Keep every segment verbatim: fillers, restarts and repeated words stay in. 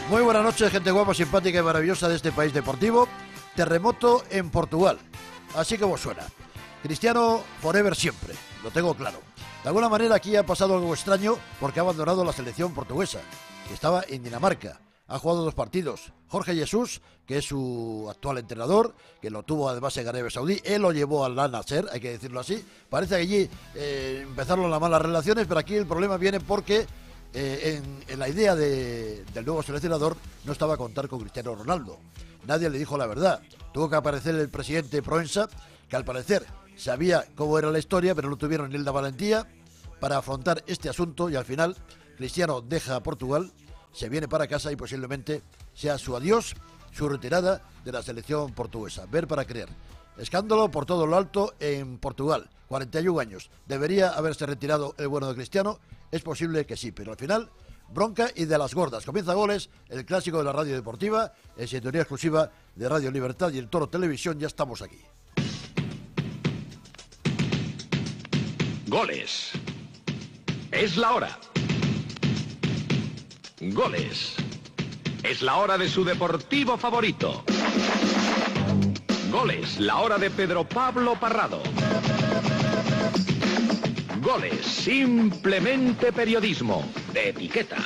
Muy buenas noches, gente guapa, simpática y maravillosa de este país deportivo. Terremoto en Portugal. Así como suena. Cristiano forever siempre, lo tengo claro. De alguna manera aquí ha pasado algo extraño porque ha abandonado la selección portuguesa, que estaba en Dinamarca. Ha jugado dos partidos. Jorge Jesús, que es su actual entrenador, que lo tuvo además en Arabia Saudí, él lo llevó al Al-Nassr, hay que decirlo así. Parece que allí eh, empezaron las malas relaciones, pero aquí el problema viene porque eh, en, en la idea de, del nuevo seleccionador no estaba a contar con Cristiano Ronaldo. Nadie le dijo la verdad. Tuvo que aparecer el presidente Proença, que al parecer sabía cómo era la historia, pero no tuvieron ni la valentía para afrontar este asunto, y al final Cristiano deja a Portugal, se viene para casa y posiblemente sea su adiós, su retirada de la selección portuguesa. Ver para creer. Escándalo por todo lo alto en Portugal. cuarenta y un años. ¿Debería haberse retirado el bueno de Cristiano? Es posible que sí, pero al final, bronca y de las gordas. Comienza Goles, el clásico de la radio deportiva, en sintonía exclusiva de Radio Libertad y el Toro Televisión. Ya estamos aquí. Goles. Es la hora. Goles. Es la hora de su deportivo favorito. Goles, la hora de Pedro Pablo Parrado. Goles, simplemente periodismo de etiqueta.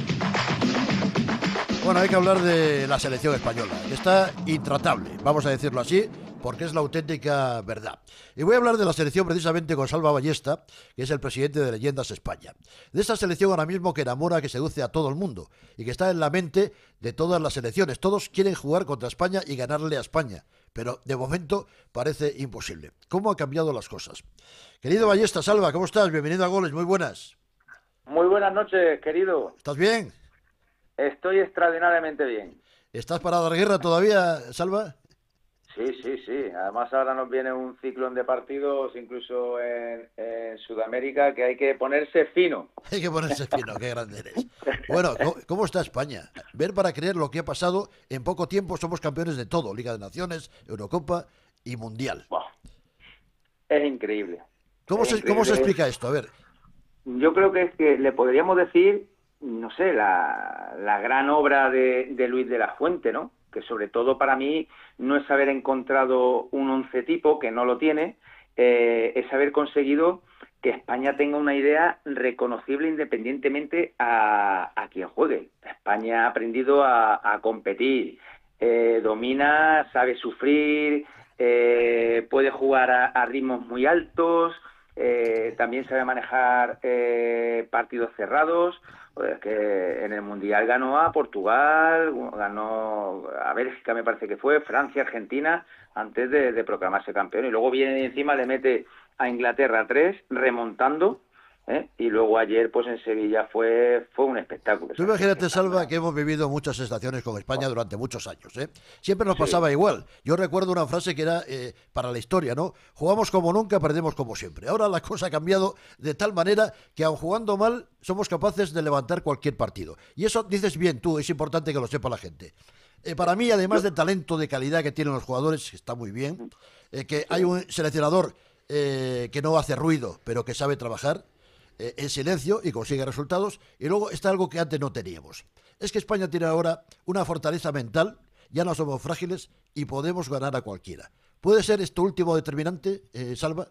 Bueno, hay que hablar de la selección española, que está intratable, vamos a decirlo así, porque es la auténtica verdad. Y voy a hablar de la selección precisamente con Salva Ballesta, que es el presidente de Leyendas España. De esta selección ahora mismo que enamora, que seduce a todo el mundo y que está en la mente de todas las selecciones. Todos quieren jugar contra España y ganarle a España, pero de momento parece imposible. ¿Cómo han cambiado las cosas? Querido Ballesta, Salva, ¿cómo estás? Bienvenido a Goles, muy buenas. Muy buenas noches, querido. ¿Estás bien? Estoy extraordinariamente bien. ¿Estás para dar guerra todavía, Salva? Sí, sí, sí. Además ahora nos viene un ciclón de partidos, incluso en, en Sudamérica, que hay que ponerse fino. Hay que ponerse fino, qué grande eres. Bueno, ¿cómo, ¿cómo está España? Ver para creer lo que ha pasado. En poco tiempo somos campeones de todo. Liga de Naciones, Eurocopa y Mundial. Wow. Es increíble. ¿Cómo, es se, increíble. ¿Cómo se explica esto? A ver. Yo creo que es que le podríamos decir, no sé, la, la gran obra de, de Luis de la Fuente, ¿no? Que sobre todo para mí no es haber encontrado un once tipo, que no lo tiene, eh, es haber conseguido que España tenga una idea reconocible independientemente a, a quien juegue. España ha aprendido a, a competir, eh, domina, sabe sufrir, eh, puede jugar a, a ritmos muy altos, eh, también sabe manejar eh, partidos cerrados. Pues que en el Mundial ganó a Portugal, ganó a Bélgica, me parece que fue, Francia, Argentina, antes de, de proclamarse campeón. Y luego viene y encima le mete a Inglaterra tres, remontando, ¿eh? Y luego ayer, pues en Sevilla fue fue un espectáculo. Tú imagínate, Salva, que hemos vivido muchas estaciones con España durante muchos años, ¿eh? Siempre nos pasaba sí. igual. Yo recuerdo una frase que era eh, para la historia, ¿no? Jugamos como nunca, perdemos como siempre. Ahora la cosa ha cambiado de tal manera que aun jugando mal, somos capaces de levantar cualquier partido. Y eso dices bien tú, es importante que lo sepa la gente. Eh, para mí, además del talento, de calidad que tienen los jugadores, que está muy bien, eh, que hay un seleccionador eh, que no hace ruido, pero que sabe trabajar Eh, en silencio y consigue resultados. Y luego está algo que antes no teníamos. Es que España tiene ahora una fortaleza mental, ya no somos frágiles y podemos ganar a cualquiera. ¿Puede ser esto último determinante, eh, Salva?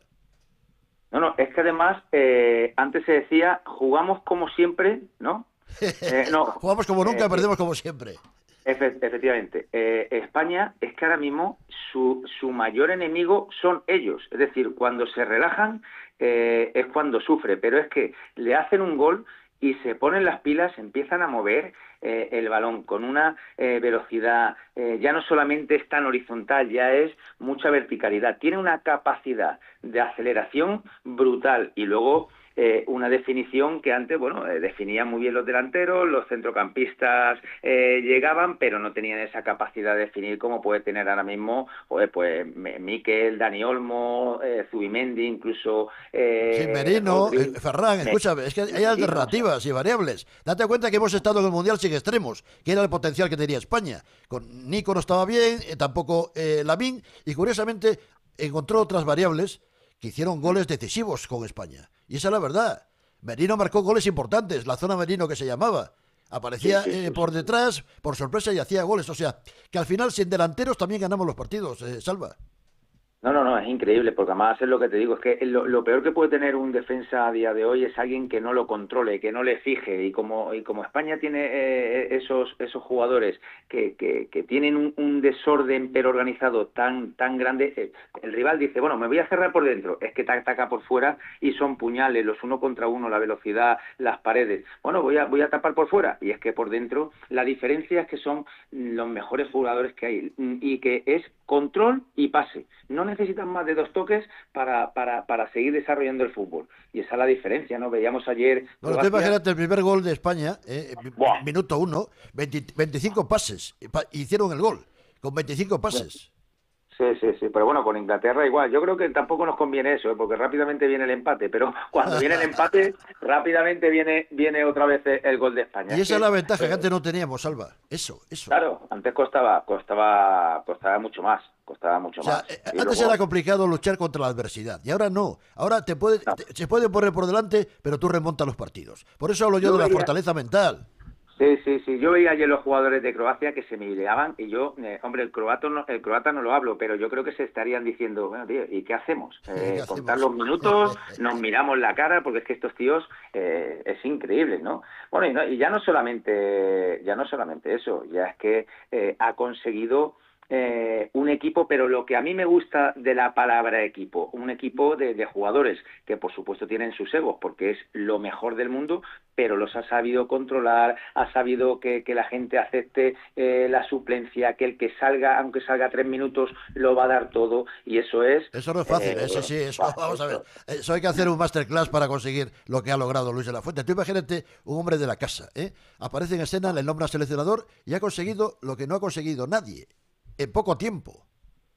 No, no, es que además eh, antes se decía jugamos como siempre, ¿no? Eh, no jugamos como nunca, eh, perdemos como siempre. Efe, efectivamente. Eh, España es que ahora mismo su, su mayor enemigo son ellos. Es decir, cuando se relajan eh, es cuando sufre. Pero es que le hacen un gol y se ponen las pilas, empiezan a mover eh, el balón con una eh, velocidad. Eh, ya no solamente es tan horizontal, ya es mucha verticalidad. Tiene una capacidad de aceleración brutal y luego Eh, una definición que antes, bueno, eh, definían muy bien los delanteros, los centrocampistas eh, llegaban, pero no tenían esa capacidad de definir como puede tener ahora mismo, pues, pues Mikel, Dani Olmo, eh, Zubimendi, incluso... Eh, sí, Merino, eh, Ferran, escúchame, es que hay alternativas y variables. Date cuenta que hemos estado en el Mundial sin extremos, que era el potencial que tenía España. Con Nico no estaba bien, eh, tampoco eh, Lamine, y curiosamente encontró otras variables que hicieron goles decisivos con España. Y esa es la verdad. Merino marcó goles importantes, la zona Merino que se llamaba. Aparecía Sí, sí, sí, eh, sí. por detrás, por sorpresa, y hacía goles. O sea, que al final sin delanteros también ganamos los partidos, eh, Salva. No, no, no, es increíble, porque además es lo que te digo, es que lo, lo peor que puede tener un defensa a día de hoy es alguien que no lo controle, que no le fije, y como y como España tiene eh, esos esos jugadores que, que, que tienen un, un desorden pero organizado tan tan grande, eh, el rival dice, bueno, me voy a cerrar por dentro, es que te ataca por fuera y son puñales, los uno contra uno, la velocidad, las paredes, bueno, voy a voy a tapar por fuera, y es que por dentro la diferencia es que son los mejores jugadores que hay, y que es control y pase, no necesitan más de dos toques para, para, para seguir desarrollando el fútbol. Y esa es la diferencia, ¿no? Veíamos ayer... Bueno, tú Croacia... imagínate el primer gol de España, eh, Buah. minuto uno, veinte, veinticinco pases, y pa- hicieron el gol, con veinticinco pases. Sí, sí, sí, pero bueno, con Inglaterra igual. Yo creo que tampoco nos conviene eso, ¿eh? Porque rápidamente viene el empate, pero cuando viene el empate, rápidamente viene viene otra vez el gol de España. Y esa es que, la ventaja eh, que antes no teníamos, Salva. Eso, eso. Claro, antes costaba, costaba, costaba mucho más, costaba mucho O sea, más. eh, Y antes luego- era complicado luchar contra la adversidad, y ahora no. Ahora te puede, No. te- se puede poner por delante, pero tú remontas los partidos. Por eso hablo yo, Yo de la veía- fortaleza mental. Sí, sí, sí. Yo veía ayer los jugadores de Croacia que se mireaban y yo, eh, hombre, el croato no, el croata no lo hablo, pero yo creo que se estarían diciendo, bueno, tío, ¿y qué hacemos? Eh, ¿Qué contar hacemos? los minutos, nos miramos la cara, porque es que estos tíos eh, es increíble, ¿no? Bueno, y, no- y ya no solamente, ya no solamente eso, ya es que eh, ha conseguido eh, un equipo, pero lo que a mí me gusta de la palabra equipo, un equipo de, de jugadores que por supuesto tienen sus egos, porque es lo mejor del mundo, pero los ha sabido controlar, ha sabido que, que la gente acepte eh, la suplencia, que el que salga, aunque salga tres minutos, lo va a dar todo, y eso es... Eso no es fácil, eh, eso sí, eso, bah, vamos a ver. eso- Eso hay que hacer un masterclass para conseguir lo que ha logrado Luis de la Fuente. Tú imagínate un hombre de la casa, ¿eh? Aparece en escena, le nombra seleccionador y ha conseguido lo que no ha conseguido nadie en poco tiempo.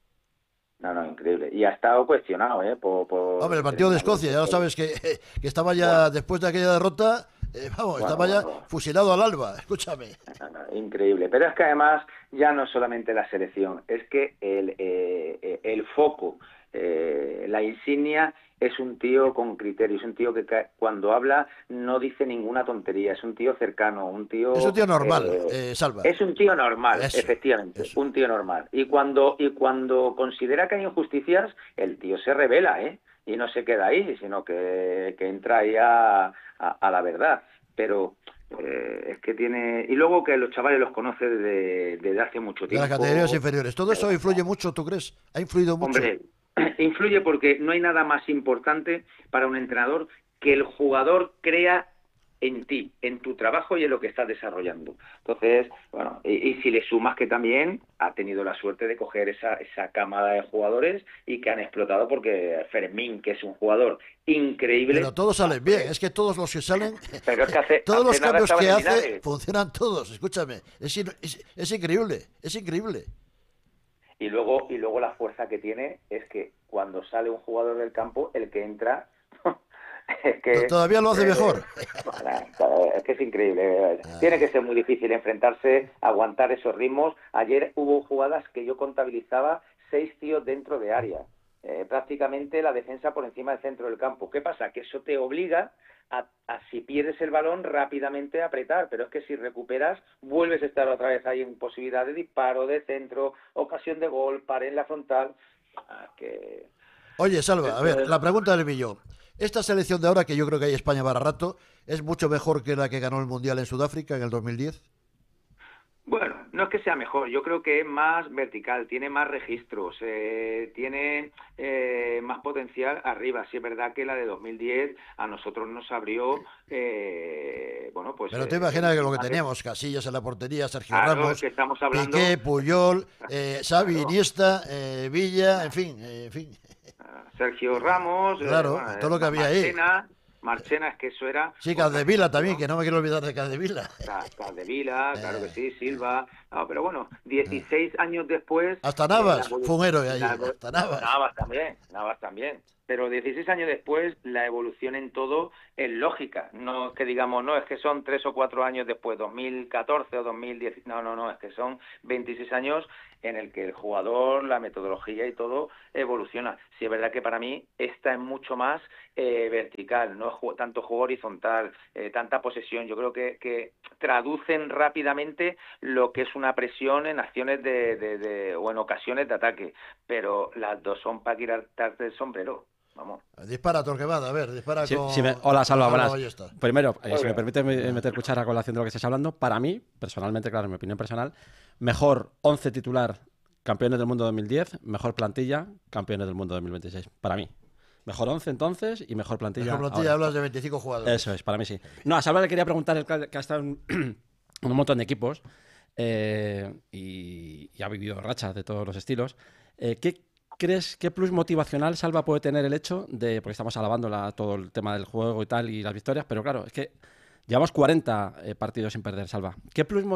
No, no, increíble. Y ha estado cuestionado, ¿eh? Por, por- Hombre, el partido de Escocia, ya lo sabes que, que estaba ya, Bueno. después de aquella derrota, eh, vamos, Bueno, estaba ya bueno. fusilado al alba, escúchame. No, no, increíble. Pero es que además ya no solamente la selección, es que el, eh, el foco, eh, la insignia es un tío con criterio, es un tío que ca- cuando habla no dice ninguna tontería, es un tío cercano, un tío... Es un tío normal, eh, eh, Salva. Es un tío normal, Eso, efectivamente, eso. un tío normal. Y cuando, y cuando considera que hay injusticias, el tío se revela, ¿eh? Y no se queda ahí, sino que, que entra ahí a, a, a la verdad. Pero eh, es que tiene... Y luego que los chavales los conoce desde, desde hace mucho De tiempo. las categorías inferiores. Todo eso influye mucho, ¿tú crees? ¿Ha influido mucho? Hombre, influye porque no hay nada más importante para un entrenador que el jugador crea en ti, en tu trabajo y en lo que estás desarrollando. Entonces, bueno, y, y si le sumas que también ha tenido la suerte de coger esa, esa camada de jugadores y que han explotado, porque Fermín, que es un jugador increíble... Pero todos salen bien, es que todos los que salen, Pero es que hace- todos los hace nada cambios estaban que en hace Linares. funcionan todos, escúchame, es, in- es, es increíble, es increíble. Y luego, y luego la fuerza que tiene es que cuando sale un jugador del campo, el que entra... es que, Todavía lo hace eh, mejor. bueno, es que es increíble. Tiene que ser muy difícil enfrentarse, aguantar esos ritmos. Ayer hubo jugadas que yo contabilizaba seis tíos dentro de área. Eh, prácticamente la defensa por encima del centro del campo. ¿Qué pasa? Que eso te obliga a, a, si pierdes el balón, rápidamente apretar, pero es que si recuperas, vuelves a estar otra vez ahí en posibilidad de disparo, de centro, ocasión de gol, pare en la frontal. Ah, que... Oye, Salva, a ver, Entonces- la pregunta del millón. Esta selección de ahora, que yo creo que hay España para rato, ¿es mucho mejor que la que ganó el Mundial en Sudáfrica en el dos mil diez? Bueno, no es que sea mejor, yo creo que es más vertical, tiene más registros, eh, tiene eh, más potencial arriba. Sí es verdad que la de dos mil diez a nosotros nos abrió, eh, bueno, pues... Pero te eh, imaginas que lo que vale. teníamos, Casillas en la portería, Sergio Claro, Ramos, es que estamos hablando... Piqué, Puyol, eh, Xavi, Claro. Iniesta, eh, Villa, en fin, eh, en fin. Sergio Ramos, Claro, eh, bueno, todo lo que había ahí. Marchena, Marchena, es que eso era... Sí, Capdevila también, que no me quiero olvidar de Capdevila. Capdevila, claro Eh. que sí, Silva... No, pero bueno, dieciséis años después... Hasta eh, Navas la evolu- fue un héroe allí, la evo- hasta Navas. Navas también, Navas también. pero dieciséis años después la evolución en todo es lógica, no es que digamos, no, es que son tres o cuatro años después, dos mil catorce o dos mil diez, no, no, no, es que son veintiséis años en el que el jugador, la metodología y todo evoluciona. Sí es verdad que para mí esta es mucho más eh, vertical, no es tanto juego horizontal, eh, tanta posesión. Yo creo que, que traducen rápidamente lo que es una presión en acciones de, de, de o en ocasiones de ataque, pero las dos son para quitarte el sombrero. Vamos. Dispara, Torquemada, a ver, dispara sí, con... sí me... Hola, Salva, buenas. Ballesta. Primero, eh, si me permite meter cuchara con la acción de lo que estáis hablando, para mí, personalmente, claro, en mi opinión personal, mejor once titular, campeones del mundo dos mil diez, mejor plantilla, campeones del mundo dos mil veintiséis. Para mí. Mejor once entonces y mejor plantilla. Mejor plantilla, ahora hablas de veinticinco jugadores. Eso es, para mí sí. No, a Salva le quería preguntar, el que ha estado en un montón de equipos eh, y, y ha vivido rachas de todos los estilos. Eh, ¿Qué crees, qué plus motivacional, Salva, puede tener el hecho de, porque estamos alabando la, todo el tema del juego y tal y las victorias, pero claro, es que llevamos cuarenta eh, partidos sin perder, Salva. ¿Qué plus